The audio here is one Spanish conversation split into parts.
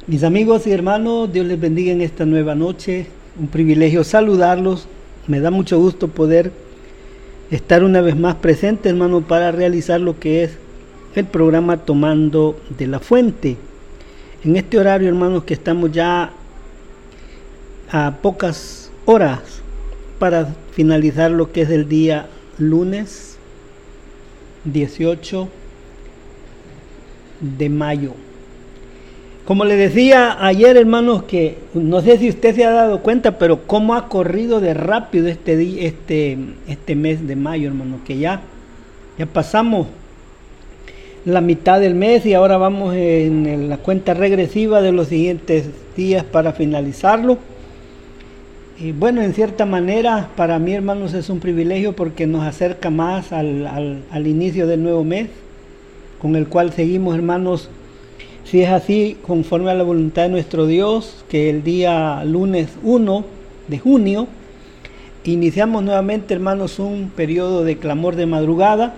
Mis amigos y hermanos, Dios les bendiga en esta nueva noche. Un privilegio saludarlos. Me da mucho gusto poder estar una vez más presente, hermano, para realizar lo que es el programa Tomando de la Fuente. En este horario, hermanos, que estamos ya a pocas horas para finalizar lo que es el día lunes 18 de mayo. Como le decía ayer, hermanos, que no sé si usted se ha dado cuenta, pero cómo ha corrido de rápido este mes de mayo, hermano, que ya pasamos la mitad del mes y ahora vamos en la cuenta regresiva de los siguientes días para finalizarlo. Y bueno, en cierta manera, para mí, hermanos, es un privilegio porque nos acerca más al inicio del nuevo mes, con el cual seguimos, hermanos. Si es así, conforme a la voluntad de nuestro Dios, que el día lunes 1 de junio iniciamos nuevamente, hermanos, un periodo de clamor de madrugada.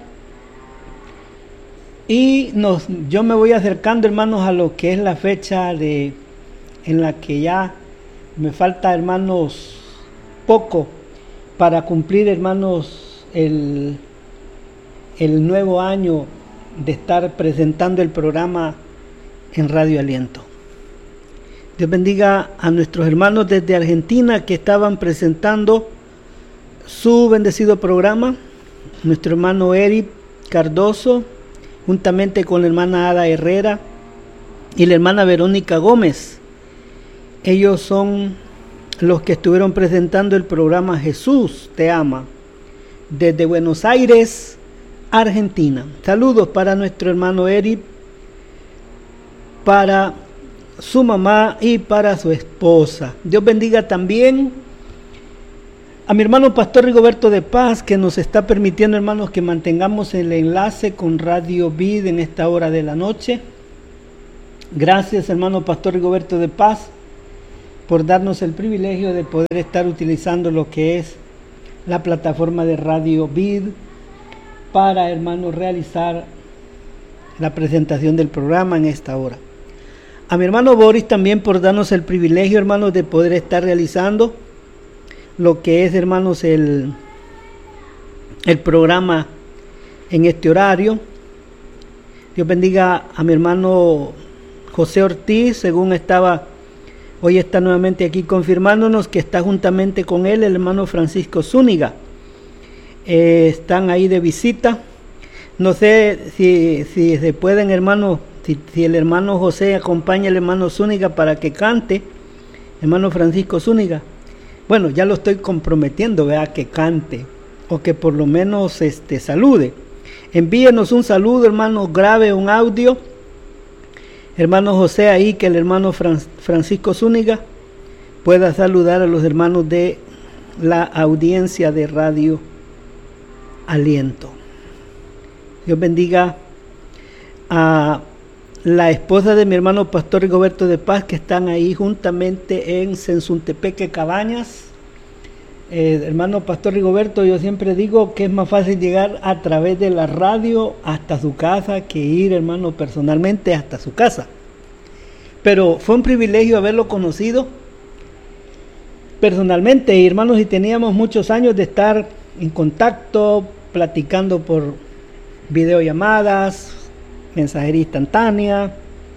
Y yo me voy acercando, hermanos, a lo que es la fecha en la que ya me falta, hermanos, poco para cumplir, hermanos, el nuevo año de estar presentando el programa en Radio Aliento. Dios bendiga a nuestros hermanos desde Argentina que estaban presentando su bendecido programa. Nuestro hermano Eric Cardoso, juntamente con la hermana Ada Herrera y la hermana Verónica Gómez. Ellos son los que estuvieron presentando el programa Jesús te ama, desde Buenos Aires, Argentina. Saludos para nuestro hermano Eric, para su mamá y para su esposa. Dios bendiga también a mi hermano Pastor Rigoberto de Paz, que nos está permitiendo, hermanos, que mantengamos el enlace con Radio Vid en esta hora de la noche. Gracias, hermano Pastor Rigoberto de Paz, por darnos el privilegio de poder estar utilizando lo que es la plataforma de Radio Vid para, hermanos, realizar la presentación del programa en esta hora. A mi hermano Boris también por darnos el privilegio, hermanos, de poder estar realizando lo que es, hermanos, el programa en este horario. Dios bendiga a mi hermano José Ortiz, según hoy está nuevamente aquí confirmándonos que está juntamente con él el hermano Francisco Zúñiga. Están ahí de visita. No sé si se pueden, hermanos, si el hermano José acompaña al hermano Zúñiga para que cante, hermano Francisco Zúñiga. Bueno, ya lo estoy comprometiendo, vea, que cante, o que por lo menos salude. Envíenos un saludo, hermano, grabe un audio. Hermano José ahí, que el hermano Francisco Zúñiga pueda saludar a los hermanos de la audiencia de Radio Aliento. Dios bendiga a la esposa de mi hermano Pastor Rigoberto de Paz, que están ahí juntamente en Sensuntepeque, Cabañas. Hermano Pastor Rigoberto, yo siempre digo que es más fácil llegar a través de la radio hasta su casa que ir, hermano, personalmente hasta su casa. Pero fue un privilegio haberlo conocido personalmente, y hermanos, y teníamos muchos años de estar en contacto, platicando por videollamadas, mensajería instantánea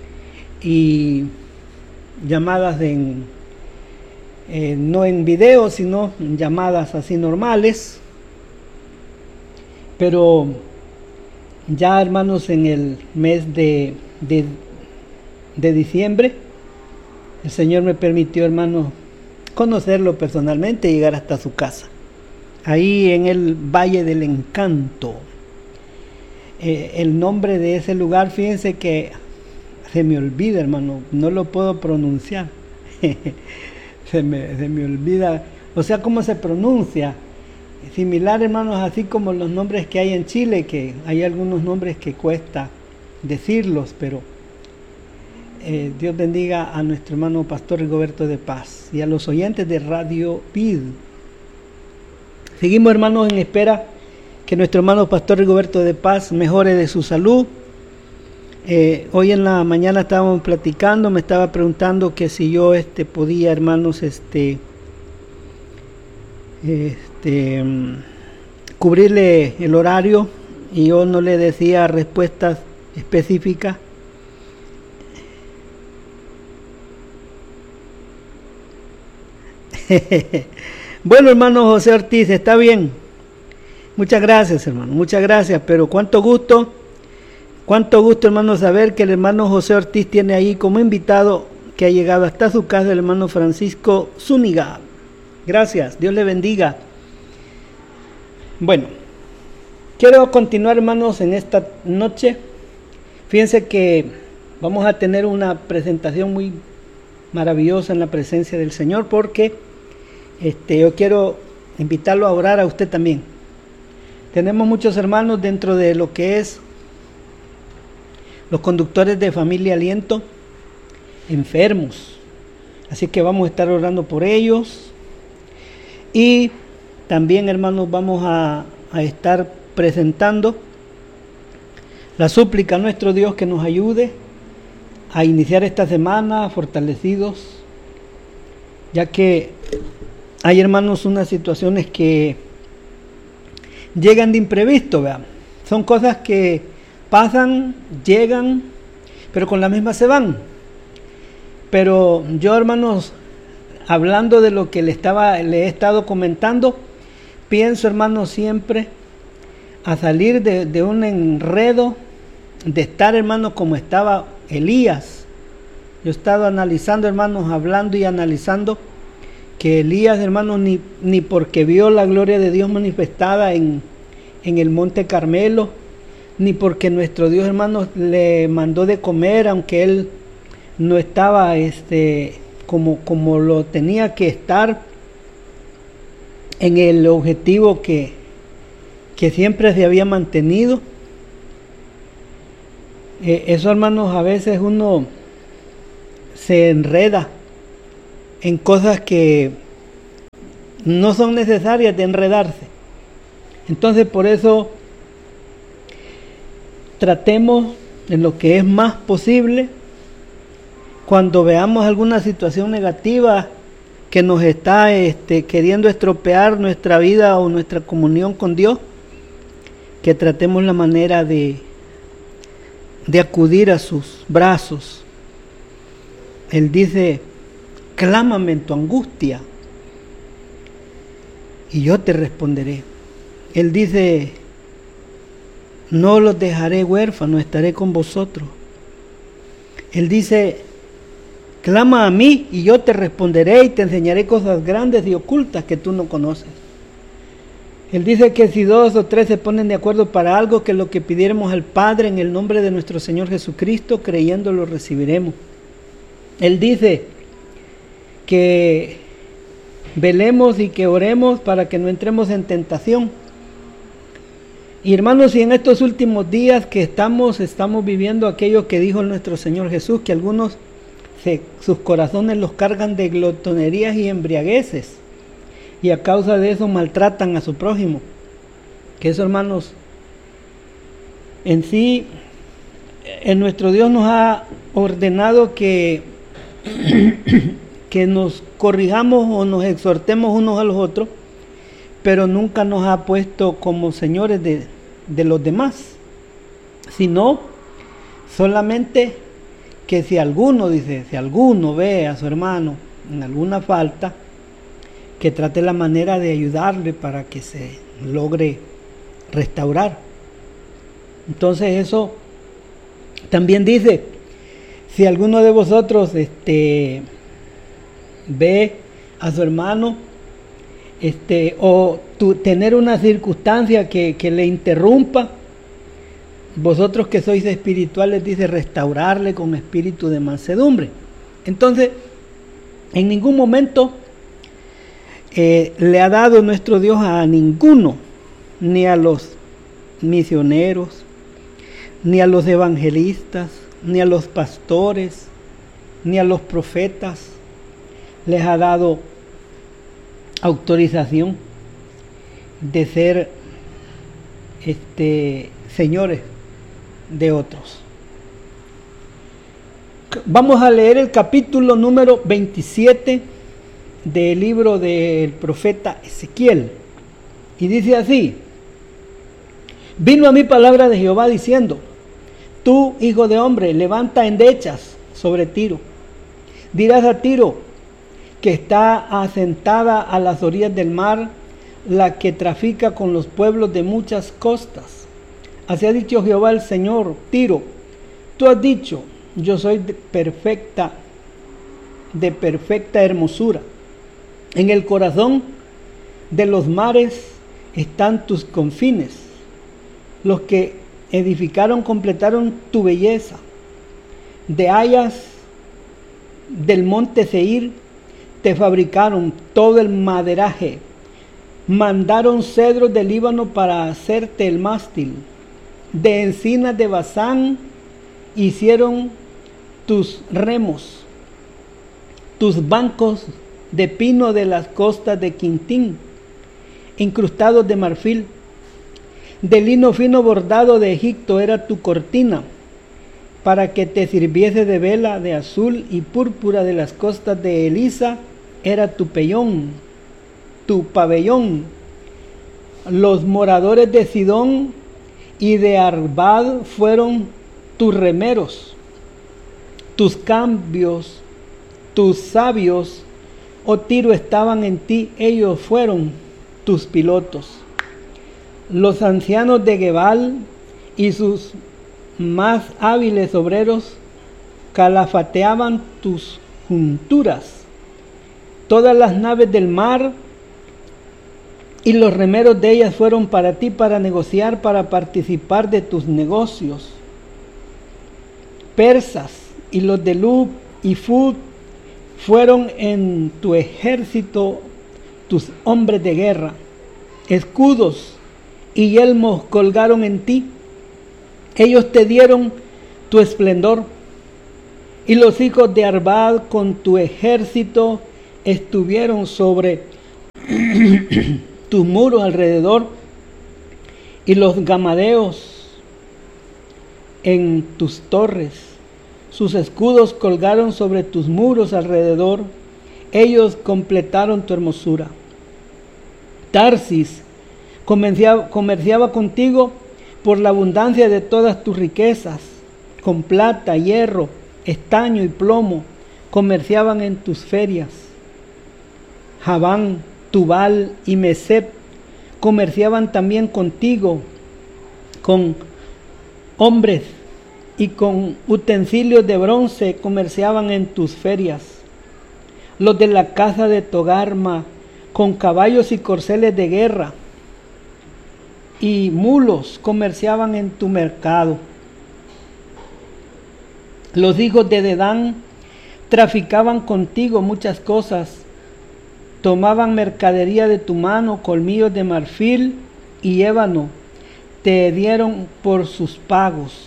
y llamadas no en video, sino en llamadas así normales. Pero ya, hermanos, en el mes de diciembre, el Señor me permitió, hermanos, conocerlo personalmente y llegar hasta su casa, ahí en el Valle del Encanto. El nombre de ese lugar, fíjense que se me olvida, hermano, no lo puedo pronunciar. se me olvida, o sea, cómo se pronuncia. Similar, hermanos, así como los nombres que hay en Chile, que hay algunos nombres que cuesta decirlos, pero Dios bendiga a nuestro hermano Pastor Rigoberto de Paz y a los oyentes de Radio Vid. Seguimos, hermanos, en espera que nuestro hermano Pastor Rigoberto de Paz mejore de su salud. Hoy en la mañana estábamos platicando, me estaba preguntando que si yo podía, hermanos, cubrirle el horario, y yo no le decía respuestas específicas. Bueno, hermano José Ortiz, está bien. Muchas gracias, hermano, muchas gracias, pero cuánto gusto, hermano, saber que el hermano José Ortiz tiene ahí como invitado, que ha llegado hasta su casa, el hermano Francisco Zúñiga. Gracias, Dios le bendiga. Bueno, quiero continuar, hermanos, en esta noche. Fíjense que vamos a tener una presentación muy maravillosa en la presencia del Señor, porque yo quiero invitarlo a orar a usted también. Tenemos muchos hermanos dentro de lo que es los conductores de Familia Aliento, enfermos. Así que vamos a estar orando por ellos. Y también, hermanos, vamos a estar presentando la súplica a nuestro Dios que nos ayude a iniciar esta semana fortalecidos, ya que hay, hermanos, unas situaciones que llegan de imprevisto, ¿verdad? Son cosas que pasan, llegan, pero con la misma se van. Pero yo, hermanos, hablando de lo que le he estado comentando, pienso, hermanos, siempre a salir de un enredo, de estar, hermanos, como estaba Elías. Yo he estado analizando, hermanos, hablando y analizando que Elías, hermanos, ni porque vio la gloria de Dios manifestada en el monte Carmelo, ni porque nuestro Dios, hermanos, le mandó de comer, aunque él no estaba como lo tenía que estar en el objetivo que siempre se había mantenido. Eso, hermanos, a veces uno se enreda en cosas que no son necesarias de enredarse. Entonces, por eso tratemos en lo que es más posible, cuando veamos alguna situación negativa que nos está queriendo estropear nuestra vida o nuestra comunión con Dios, que tratemos la manera de acudir a sus brazos. Él dice: clámame en tu angustia y yo te responderé. Él dice: no los dejaré huérfanos, estaré con vosotros. Él dice: clama a mí y yo te responderé y te enseñaré cosas grandes y ocultas que tú no conoces. Él dice que si 2 o 3 se ponen de acuerdo para algo, que lo que pidiéramos al Padre en el nombre de nuestro Señor Jesucristo, creyendo lo recibiremos. Él dice que velemos y que oremos para que no entremos en tentación. Y, hermanos, y en estos últimos días que estamos viviendo aquello que dijo nuestro Señor Jesús, que algunos sus corazones los cargan de glotonerías y embriagueces, y a causa de eso maltratan a su prójimo. Que eso, hermanos, en sí, nuestro Dios nos ha ordenado que nos corrijamos o nos exhortemos unos a los otros, pero nunca nos ha puesto como señores de los demás, sino solamente que si alguno ve a su hermano en alguna falta, que trate la manera de ayudarle para que se logre restaurar. Entonces eso también dice: si alguno de vosotros ve a su hermano tener una circunstancia que le interrumpa, vosotros que sois espirituales, dice, restaurarle con espíritu de mansedumbre. Entonces, en ningún momento le ha dado nuestro Dios a ninguno, ni a los misioneros, ni a los evangelistas, ni a los pastores, ni a los profetas, les ha dado autorización de ser señores de otros. Vamos a leer el capítulo número 27 del libro del profeta Ezequiel. Y dice así: vino a mí palabra de Jehová diciendo: tú, hijo de hombre, levanta endechas sobre Tiro. Dirás a Tiro, que está asentada a las orillas del mar, la que trafica con los pueblos de muchas costas. Así ha dicho Jehová el Señor: Tiro, tú has dicho, yo soy de perfecta hermosura. En el corazón de los mares están tus confines. Los que edificaron completaron tu belleza. De hayas del monte Seir te fabricaron todo el maderaje. Mandaron cedros del Líbano para hacerte el mástil. De encinas de Basán hicieron tus remos, tus bancos de pino de las costas de Quintín, incrustados de marfil. De lino fino bordado de Egipto era tu cortina, para que te sirviese de vela de azul y púrpura. De las costas de Elisa era tu pabellón. Los moradores de Sidón y de Arbad fueron tus remeros. Tus cambios, tus sabios, oh Tiro, estaban en ti, ellos fueron tus pilotos. Los ancianos de Gebal y sus más hábiles obreros calafateaban tus junturas. Todas las naves del mar y los remeros de ellas fueron para ti, para negociar, para participar de tus negocios. Persas y los de Lub y Fud fueron en tu ejército tus hombres de guerra. Escudos y yelmos colgaron en ti. Ellos te dieron tu esplendor. Y los hijos de Arbad con tu ejército estuvieron sobre tus muros alrededor, y los gamadeos en tus torres. Sus escudos colgaron sobre tus muros alrededor. Ellos completaron tu hermosura. Tarsis comerciaba contigo por la abundancia de todas tus riquezas. Con plata, hierro, estaño y plomo comerciaban en tus ferias. Javán, Tubal y Mesep comerciaban también contigo, con hombres y con utensilios de bronce comerciaban en tus ferias. Los de la casa de Togarma con caballos y corceles de guerra y mulos comerciaban en tu mercado. Los hijos de Dedán traficaban contigo muchas cosas. Tomaban mercadería de tu mano, colmillos de marfil y ébano te dieron por sus pagos.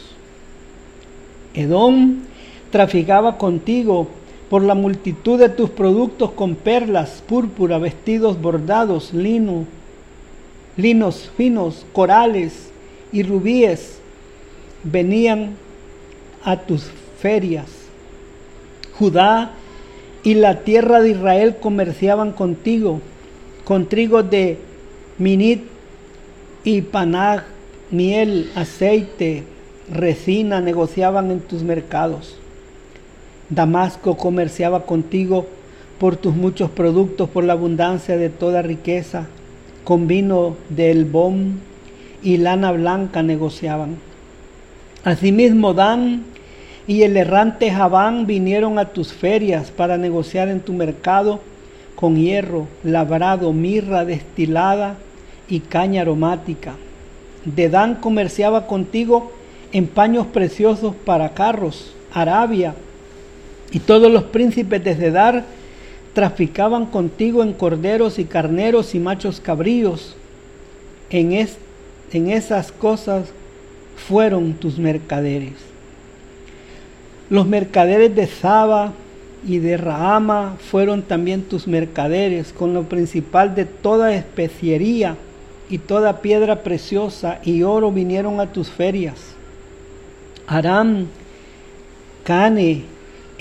Edom traficaba contigo por la multitud de tus productos con perlas, púrpura, vestidos bordados, linos finos, corales y rubíes. Venían a tus ferias. Judá y la tierra de Israel comerciaban contigo, con trigo de Minit y Panag, miel, aceite, resina negociaban en tus mercados. Damasco comerciaba contigo por tus muchos productos, por la abundancia de toda riqueza. Con vino de Elbón y lana blanca negociaban. Asimismo Dan y el errante Javán vinieron a tus ferias para negociar en tu mercado con hierro labrado, mirra destilada y caña aromática. Dedán comerciaba contigo en paños preciosos para carros. Arabia y todos los príncipes de Cedar traficaban contigo en corderos y carneros y machos cabríos. En esas cosas fueron tus mercaderes. Los mercaderes de Saba y de Rahama fueron también tus mercaderes, con lo principal de toda especiería y toda piedra preciosa y oro vinieron a tus ferias. Aram, Cane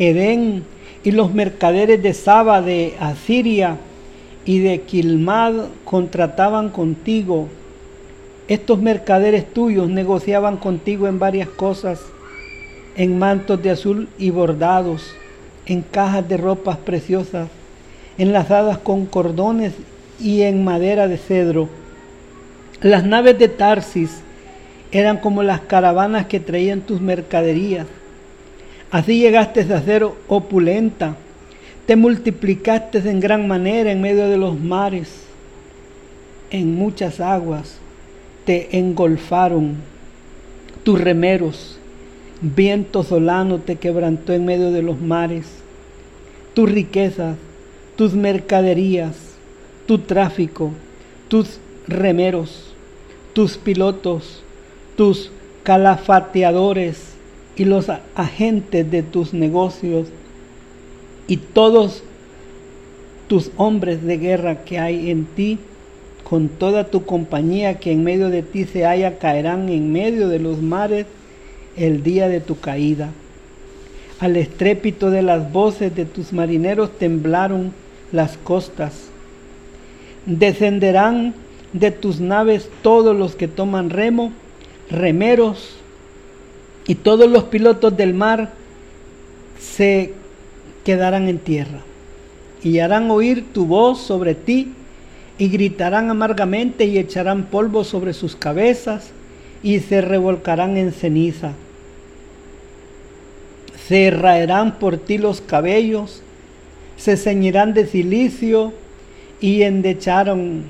Edén y los mercaderes de Saba, de Asiria y de Quilmad contrataban contigo. Estos mercaderes tuyos negociaban contigo en varias cosas, en mantos de azul y bordados, en cajas de ropas preciosas, enlazadas con cordones y en madera de cedro. Las naves de Tarsis eran como las caravanas que traían tus mercaderías. Así llegaste a ser opulenta, te multiplicaste en gran manera en medio de los mares, en muchas aguas te engolfaron tus remeros, viento solano te quebrantó en medio de los mares, tus riquezas, tus mercaderías, tu tráfico, tus remeros, tus pilotos, tus calafateadores y los agentes de tus negocios y todos tus hombres de guerra que hay en ti, con toda tu compañía que en medio de ti se halla, caerán en medio de los mares el día de tu caída. Al estrépito de las voces de tus marineros temblaron las costas. Descenderán de tus naves todos los que toman remo, remeros, y todos los pilotos del mar se quedarán en tierra, y harán oír tu voz sobre ti, y gritarán amargamente, y echarán polvo sobre sus cabezas, y se revolcarán en ceniza. Se raerán por ti los cabellos, se ceñirán de cilicio, y endecharán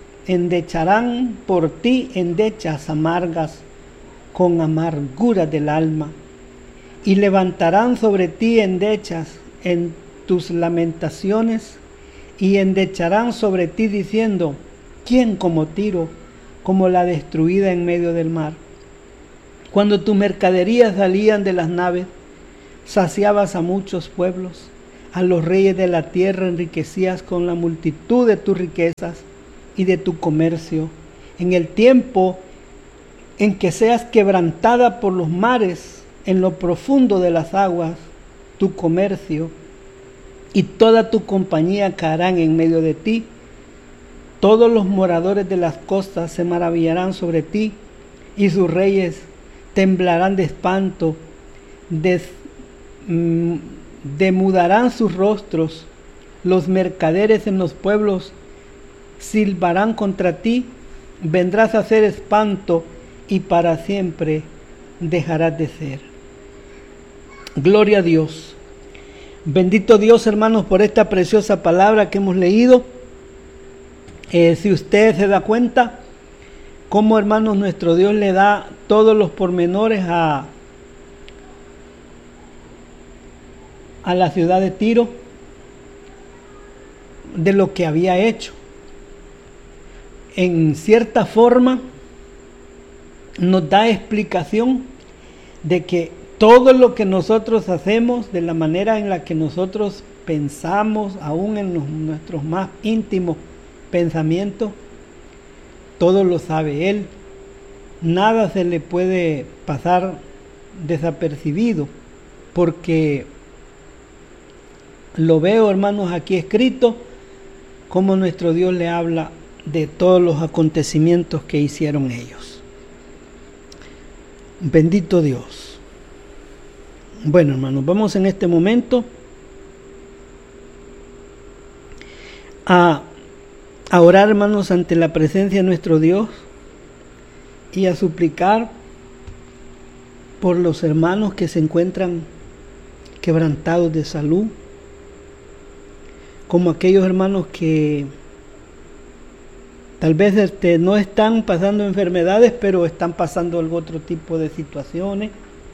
por ti endechas amargas, con amargura del alma, y levantarán sobre ti endechas en tus lamentaciones, y endecharán sobre ti diciendo: ¿quién como Tiro, como la destruida en medio del mar? Cuando tus mercaderías salían de las naves, saciabas a muchos pueblos, a los reyes de la tierra enriquecías con la multitud de tus riquezas y de tu comercio. En el tiempo en que seas quebrantada por los mares, en lo profundo de las aguas, tu comercio y toda tu compañía caerán en medio de ti. Todos los moradores de las costas se maravillarán sobre ti, y sus reyes temblarán de espanto, demudarán sus rostros. Los mercaderes en los pueblos silbarán contra ti, vendrás a ser espanto, y para siempre dejarás de ser. Gloria a Dios. Bendito Dios, hermanos, por esta preciosa palabra que hemos leído. Si usted se da cuenta, cómo, hermanos, nuestro Dios le da todos los pormenores a la ciudad de Tiro de lo que había hecho. En cierta forma, nos da explicación de que todo lo que nosotros hacemos, de la manera en la que nosotros pensamos, aún en nuestros más íntimos pensamientos, todo lo sabe Él. Nada se le puede pasar desapercibido, porque lo veo, hermanos, aquí escrito, como nuestro Dios le habla de todos los acontecimientos que hicieron ellos. Bendito Dios. Bueno, hermanos, vamos en este momento a orar, hermanos, ante la presencia de nuestro Dios y a suplicar por los hermanos que se encuentran quebrantados de salud, como aquellos hermanos que tal vez no están pasando enfermedades, pero están pasando algún otro tipo de situaciones,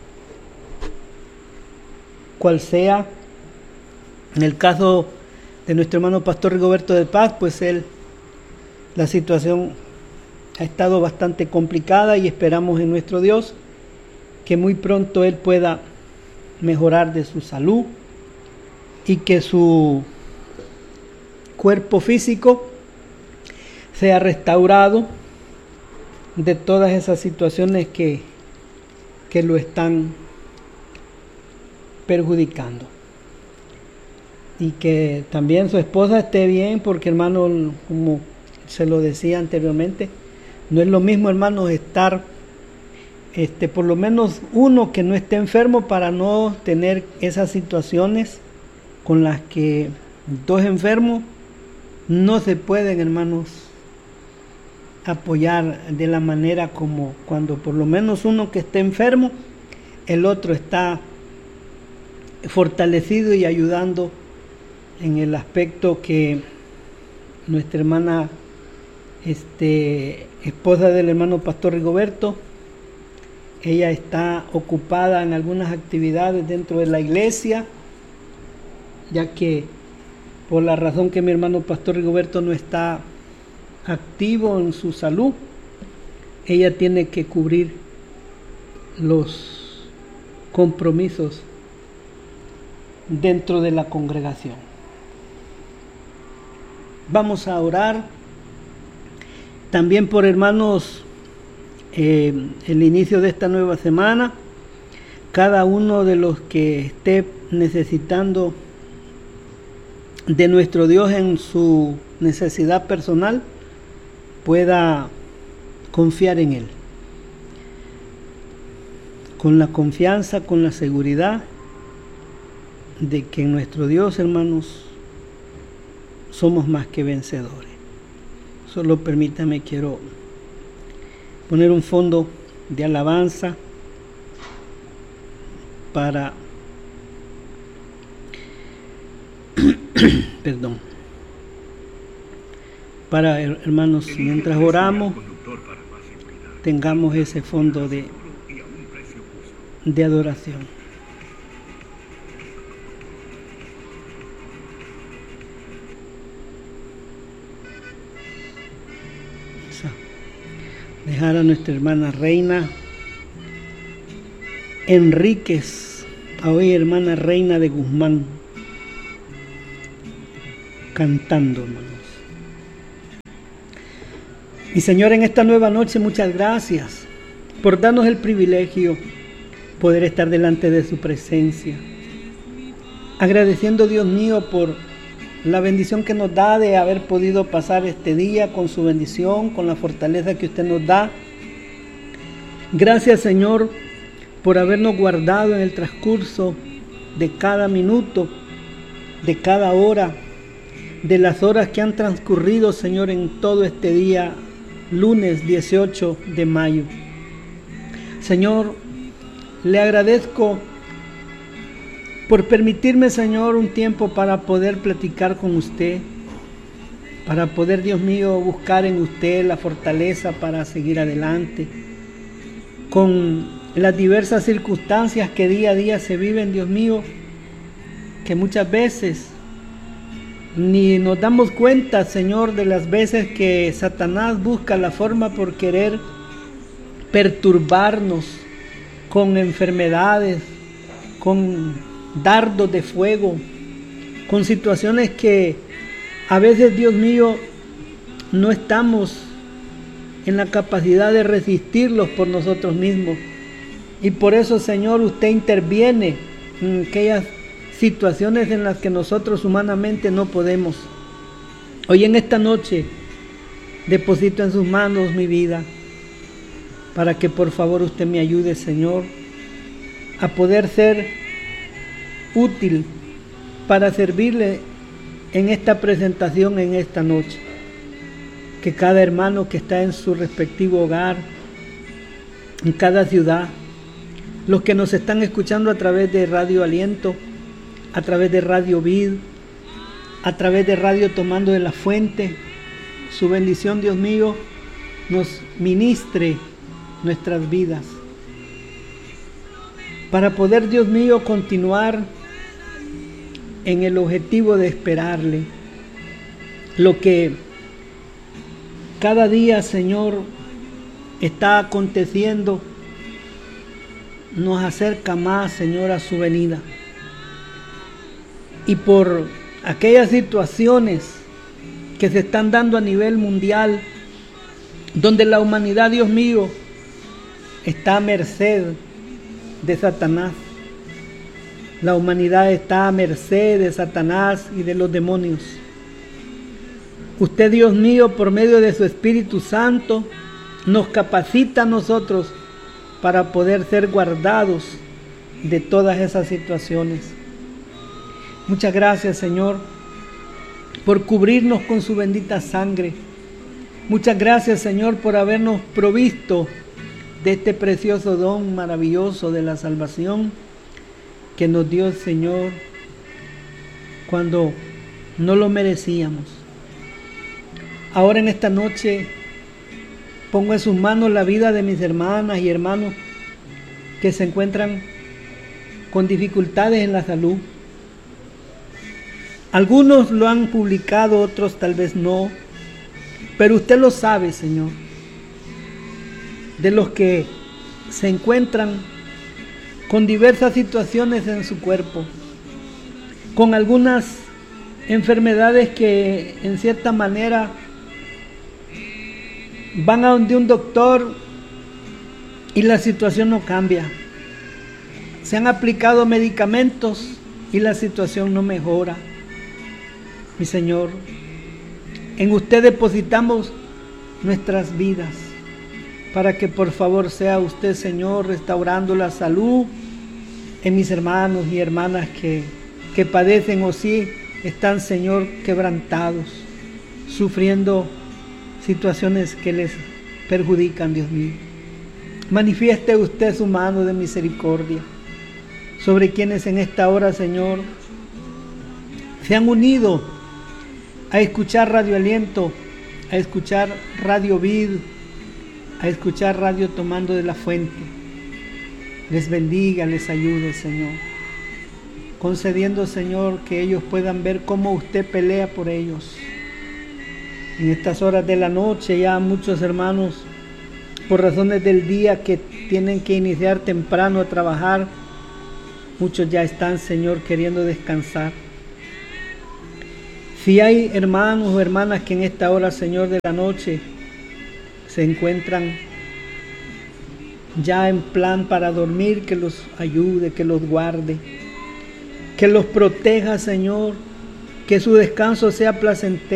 cual sea. En el caso de nuestro hermano Pastor Rigoberto de Paz, pues la situación ha estado bastante complicada, y esperamos en nuestro Dios que muy pronto él pueda mejorar de su salud y que su cuerpo físico sea restaurado de todas esas situaciones que lo están perjudicando. y que también su esposa esté bien, porque hermano, como se lo decía anteriormente, no es lo mismo, hermanos, estar por lo menos uno que no esté enfermo para no tener esas situaciones con las que dos enfermos no se pueden, hermanos, apoyar de la manera como cuando por lo menos uno que esté enfermo, el otro está fortalecido y ayudando en el aspecto que nuestra hermana, esposa del hermano Pastor Rigoberto, ella está ocupada en algunas actividades dentro de la iglesia, ya que por la razón que mi hermano Pastor Rigoberto no está activo en su salud, ella tiene que cubrir los compromisos dentro de la congregación. Vamos a orar también por hermanos, el inicio de esta nueva semana. Cada uno de los que esté necesitando de nuestro Dios en su necesidad personal pueda confiar en Él, con la confianza, con la seguridad de que en nuestro Dios, hermanos, somos más que vencedores. Solo permítame, quiero poner un fondo de alabanza para perdón, para hermanos, mientras oramos tengamos ese fondo de adoración. Dejar a nuestra hermana Reina Enríquez, a hoy hermana Reina de Guzmán, cantando, hermanos. Mi Señor, en esta nueva noche, muchas gracias por darnos el privilegio poder estar delante de su presencia, agradeciendo, Dios mío, por la bendición que nos da de haber podido pasar este día con su bendición, con la fortaleza que usted nos da. Gracias, Señor, por habernos guardado en el transcurso de cada minuto, de cada hora, de las horas que han transcurrido, Señor, en todo este día, lunes 18 de mayo. Señor, le agradezco por permitirme, Señor, un tiempo para poder platicar con usted, para poder, Dios mío, buscar en usted la fortaleza para seguir adelante, con las diversas circunstancias que día a día se viven, Dios mío, que muchas veces ni nos damos cuenta, Señor, de las veces que Satanás busca la forma por querer perturbarnos con enfermedades, con dardos de fuego, con situaciones que a veces, Dios mío, no estamos en la capacidad de resistirlos por nosotros mismos. Y por eso, Señor, usted interviene en aquellas situaciones en las que nosotros humanamente no podemos. Hoy en esta noche deposito en sus manos mi vida, para que por favor usted me ayude, Señor, a poder ser útil para servirle en esta presentación en esta noche. Que cada hermano que está en su respectivo hogar, en cada ciudad, los que nos están escuchando a través de Radio Aliento, a través de Radio Vid, a través de Radio Tomando de la Fuente, su bendición, Dios mío, nos ministre nuestras vidas, para poder, Dios mío, continuar en el objetivo de esperarle. Lo que cada día, Señor, está aconteciendo nos acerca más, Señor, a su venida. Y por aquellas situaciones que se están dando a nivel mundial, donde la humanidad, Dios mío, está a merced de Satanás, La humanidad está a merced de Satanás y de los demonios. Usted, Dios mío, por medio de su Espíritu Santo, nos capacita a nosotros para poder ser guardados de todas esas situaciones. Muchas gracias, Señor, por cubrirnos con su bendita sangre. Muchas gracias, Señor, por habernos provisto de este precioso don maravilloso de la salvación que nos dio el Señor cuando no lo merecíamos. Ahora en esta noche pongo en sus manos la vida de mis hermanas y hermanos que se encuentran con dificultades en la salud. Algunos lo han publicado, otros tal vez no, pero usted lo sabe, Señor, de los que se encuentran con diversas situaciones en su cuerpo, con algunas enfermedades que en cierta manera van a donde un doctor y la situación no cambia. Se han aplicado medicamentos y la situación no mejora. Mi Señor, en usted depositamos nuestras vidas para que por favor sea usted, Señor, restaurando la salud en mis hermanos y hermanas que padecen o sí están, Señor, quebrantados, sufriendo situaciones que les perjudican, Dios mío. Manifieste usted su mano de misericordia sobre quienes en esta hora, Señor, se han unido a escuchar Radio Aliento, a escuchar Radio Vid, a escuchar Radio Tomando de la Fuente. Les bendiga, les ayude, Señor, concediendo, Señor, que ellos puedan ver cómo usted pelea por ellos. En estas horas de la noche ya muchos hermanos, por razones del día que tienen que iniciar temprano a trabajar, muchos ya están, Señor, queriendo descansar. Si hay hermanos o hermanas que en esta hora, Señor, de la noche se encuentran ya en plan para dormir, que los ayude, que los guarde, que los proteja, Señor, que su descanso sea placentero.